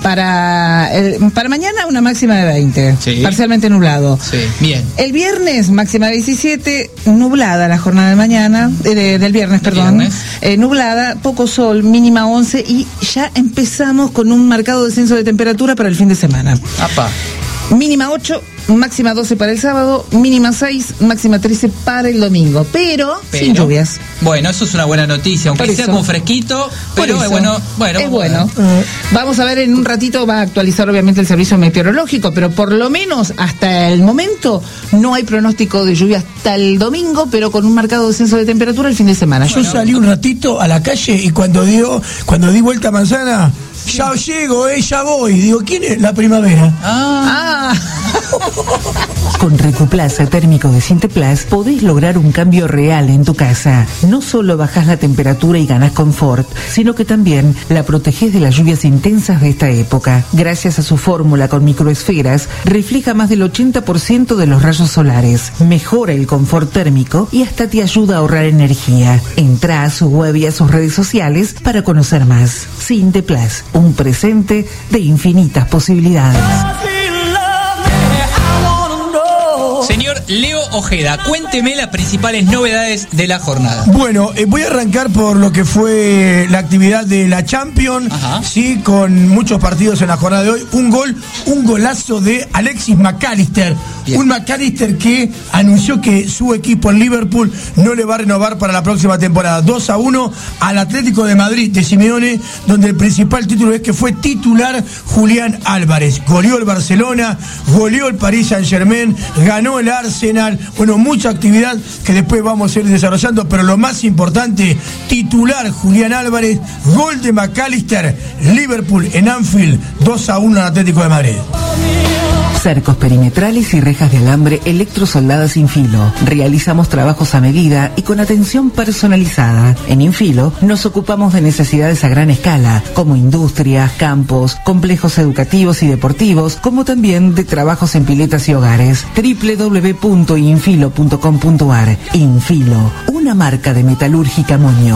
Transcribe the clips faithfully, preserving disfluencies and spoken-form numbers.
Para el, para mañana una máxima de veinte, sí. Parcialmente nublado. Sí, bien. El viernes máxima de diecisiete, nublada la jornada de mañana, eh, de, del viernes, ¿El perdón. viernes? Eh, nublada, poco sol, mínima once y ya empezamos con un marcado descenso de temperatura para el fin de semana. Apa. Mínima ocho, máxima doce para el sábado, mínima seis, máxima trece para el domingo, pero, pero sin lluvias. Bueno, eso es una buena noticia, aunque Por sea eso. como fresquito, pero Por es eso. bueno. bueno es vamos bueno. a ver. Vamos a ver, en un ratito va a actualizar obviamente el servicio meteorológico, pero por lo menos hasta el momento no hay pronóstico de lluvia hasta el domingo, pero con un marcado descenso de temperatura el fin de semana. Yo salí un ratito a la calle y cuando dio, cuando di vuelta a manzana, ya llego, eh, ya voy. Digo, ¿quién es? La primavera. Ah. Ah. Con Recuplaza térmico de Sinteplas podés lograr un cambio real en tu casa. No solo bajás la temperatura y ganás confort, sino que también la protegés de las lluvias intensas de esta época. Gracias a su fórmula con microesferas, refleja más del ochenta por ciento de los rayos solares, mejora el confort térmico y hasta te ayuda a ahorrar energía. Entrá a su web y a sus redes sociales para conocer más. Sinteplas, un presente de infinitas posibilidades. Señor Leo Ojeda, cuénteme las principales novedades de la jornada. Bueno, eh, voy a arrancar por lo que fue la actividad de la Champions, Ajá. sí, con muchos partidos en la jornada de hoy. Un gol, un golazo de Alexis McAllister. Bien. Un McAllister que anunció que su equipo en Liverpool no le va a renovar para la próxima temporada. dos a uno al Atlético de Madrid de Simeone, donde el principal título es que fue titular Julián Álvarez. Goleó el Barcelona, goleó el Paris Saint-Germain, ganó el Arsenal. Bueno, mucha actividad que después vamos a ir desarrollando, pero lo más importante, titular Julián Álvarez, gol de McAllister, Liverpool en Anfield, dos a uno al Atlético de Madrid. Cercos perimetrales y rejas de alambre electrosoldadas Infilo. Realizamos trabajos a medida y con atención personalizada. En Infilo nos ocupamos de necesidades a gran escala, como industrias, campos, complejos educativos y deportivos, como también de trabajos en piletas y hogares. doble u doble u doble u punto infilo punto com punto a r. Infilo, una marca de metalúrgica Moño.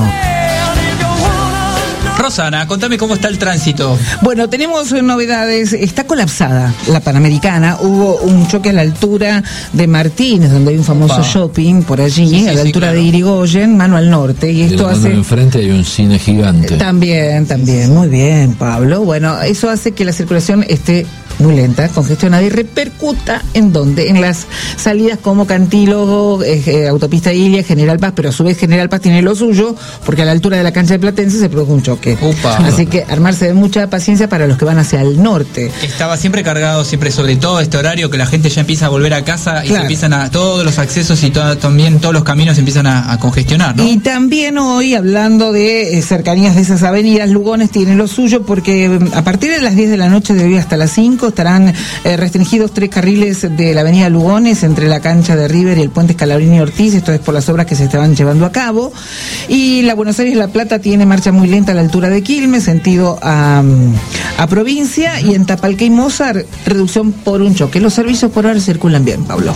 Rosana, contame cómo está el tránsito. Bueno, tenemos novedades. Está colapsada la Panamericana. Hubo un choque a la altura de Martínez, donde hay un famoso Opa. shopping por allí, Sí, sí, a la sí, altura claro. de Irigoyen, mano al norte. Y esto hace... enfrente hay un cine gigante. También, también. Muy bien, Pablo. Bueno, eso hace que la circulación esté muy lenta, congestionada y repercuta en dónde, en las salidas como Cantílogo, eh, eh, Autopista Ilia, General Paz, pero a su vez General Paz tiene lo suyo, porque a la altura de la cancha de Platense se produjo un choque. Upa. Así que armarse de mucha paciencia para los que van hacia el norte. Estaba siempre cargado, siempre sobre todo este horario que la gente ya empieza a volver a casa y Claro. se empiezan a, todos los accesos y todo, también todos los caminos se empiezan a, a congestionar, ¿no? Y también hoy, hablando de eh, cercanías de esas avenidas, Lugones tiene lo suyo, porque eh, a partir de las diez de la noche de hoy hasta las cinco estarán eh, restringidos tres carriles de la avenida Lugones entre la cancha de River y el puente Scalabrini Ortiz. Esto es por las obras que se estaban llevando a cabo. Y la Buenos Aires-La Plata tiene marcha muy lenta a la altura de Quilmes, sentido a, a provincia, y en Tapalqué y Mozart, reducción por un choque. Los servicios por ahora circulan bien, Pablo.